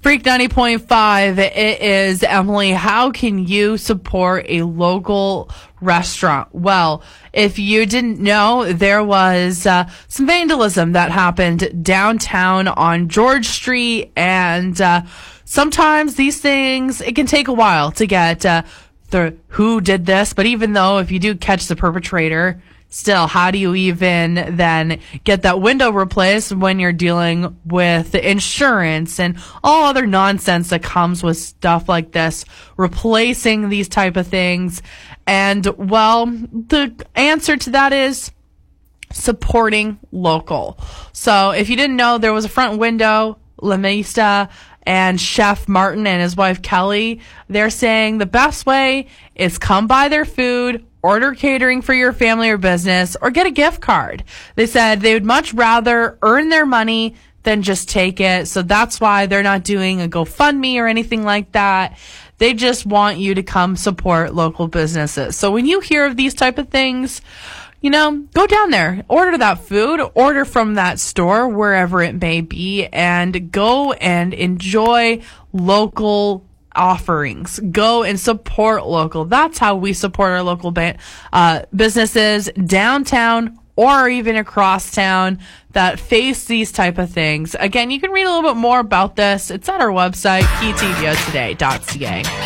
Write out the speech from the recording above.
Freak 90.5, it is Emily. How can you support a local restaurant? Well, if you didn't know, there was some vandalism that happened downtown on George Street, and sometimes these things, it can take a while to get the who did this, but even though if you do catch the perpetrator, still, how do you even then get that window replaced when you're dealing with the insurance and all other nonsense that comes with stuff like this, replacing these type of things? And, well, the answer to that is supporting local. So if you didn't know, there was a front window, La Mesa, and Chef Martin and his wife Kelly, they're saying the best way is come buy their food, order catering for your family or business, or get a gift card. They said they would much rather earn their money than just take it. So that's why they're not doing a GoFundMe or anything like that. They just want you to come support local businesses. So when you hear of these type of things, go down there, order that food, order from that store, wherever it may be, and go and enjoy local offerings. Go and support local. That's how we support our local businesses downtown or even across town that face these type of things. Again, you can read a little bit more about this. It's at our website, ktvtoday.ca.